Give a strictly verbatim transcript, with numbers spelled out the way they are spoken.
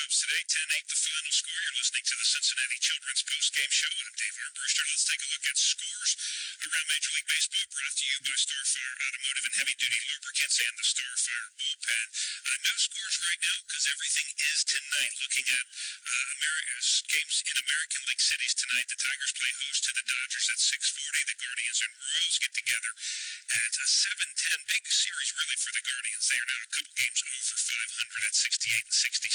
Cubs today, ten eight the final score. You're listening to the Cincinnati Children's Post-Game Show. I'm Dave Armbruster. Let's take a look at scores around Major League Baseball, brought to you by Starfire Automotive and Heavy Duty Lubricants and the Starfire Bullpen. Uh, no scores right now because everything is tonight. Looking at uh, America's games in American League cities tonight, the Tigers play host to the Dodgers at six forty. The Guardians and Royals get together at a seven ten. Big series really for the Guardians. They are now a couple games over five hundred at sixty-eight and sixty-six.